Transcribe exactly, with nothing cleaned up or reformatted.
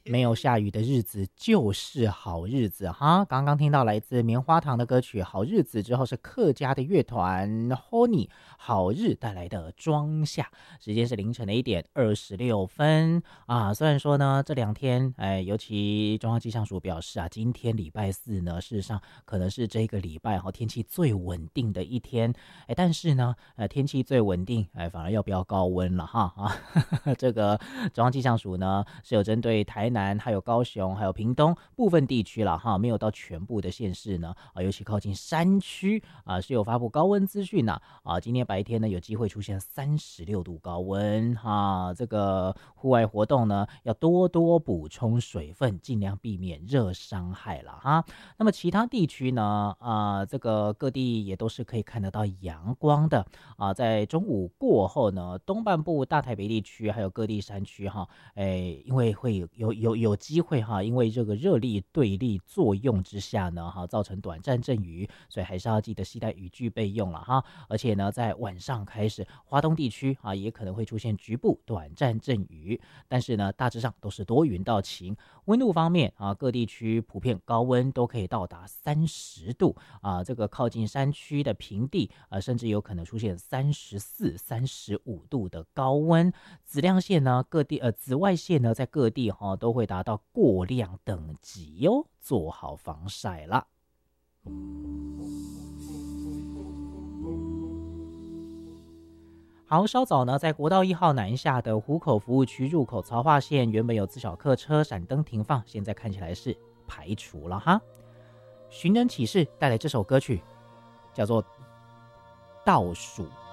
没有下雨的日子就是好日子哈。刚刚听到来自棉花糖的歌曲《好日子》之后，是客家的乐团 Honey 好日带来的庄夏。时间是凌晨的一点二十六分啊。虽然说呢这两天哎，尤其中央气象署表示啊，今天礼拜四呢，事实上可能是这个礼拜哈天气最稳定的一天。哎，但是呢呃天气最稳定哎，反而要飙高温了哈啊。这个中央气象署呢是有针对台南还有高雄还有屏东部分地区了哈，没有到全部的县市呢啊，尤其靠近山区啊是有发布高温资讯呐啊。今天白天呢有机会出现三十六度高温哈，这个户外活动呢要多多补充水分，尽量避免热伤害了哈。那么其他地区呢啊，这个各地也都是可以看得到阳光的啊。在中午过后呢，东半部大台北地区还有各地山区哈，哎，因为会有有有有机会哈，因为这个热力对立作用之下呢哈，造成短暂阵雨，所以还是要记得携带雨具备用了哈。而且呢，在晚上开始，华东地区啊也可能会出现局部短暂阵雨，但是呢，大致上都是多云到晴。温度方面啊，各地区普遍高温都可以到达三十度啊，这个靠近山区的平地啊，甚至有可能出现三十四、三十五度的高温。紫亮线呢，各地呃紫外线呢，在各地哈、哦、都会达到过量等级哟、哦，做好防晒啦。好，稍早呢，在国道一号南下的湖口服务区入口槽化线，原本有自小客车闪灯停放，现在看起来是排除了哈。寻人启事带来这首歌曲，叫做《倒数》。